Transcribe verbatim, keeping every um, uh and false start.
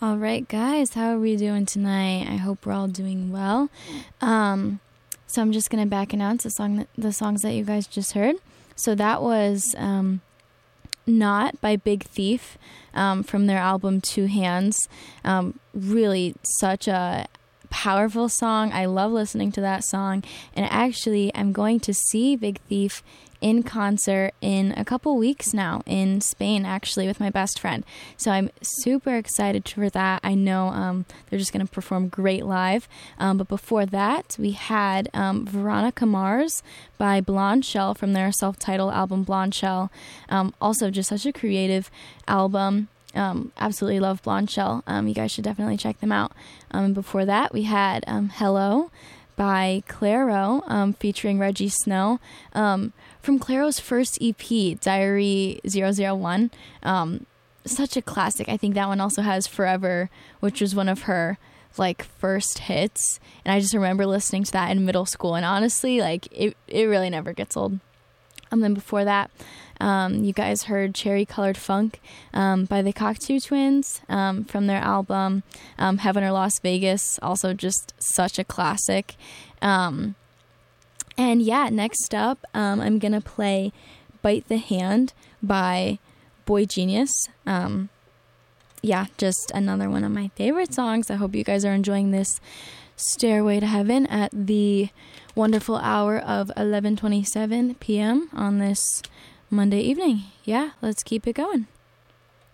All right, guys, how are we doing tonight? I hope we're all doing well. Um, so I'm just gonna back announce the song, that, the songs that you guys just heard. So that was um, "Not" by Big Thief um, from their album Two Hands. Um, really, such a powerful song. I love listening to that song, and actually, I'm going to see Big Thief in concert in a couple weeks now in Spain, actually, with my best friend. So I'm super excited for that. I know um, they're just going to perform great live. Um, but before that, we had um, Veronica Mars by Blonde Shell from their self-titled album Blonde Shell. Um, also, just such a creative album. Um, absolutely love Blonde Shell. Um, you guys should definitely check them out. Um, before that, we had um, Hello by Clairo, um, featuring Reggie Snow. Um, from Clairo's first E P, Diary zero zero one. Um, such a classic. I think that one also has Forever, which was one of her like first hits. And I just remember listening to that in middle school. And honestly, like it, it really never gets old. And then before that, um, you guys heard Cherry Colored Funk um, by the Cocteau Twins um, from their album um, Heaven or Las Vegas. Also just such a classic. Um, and yeah, next up, um, I'm going to play Bite the Hand by Boy Genius. Um, yeah, just another one of my favorite songs. I hope you guys are enjoying this Stairway to Heaven at the wonderful hour of eleven twenty-seven p.m. on this Monday evening. Yeah, let's keep it going.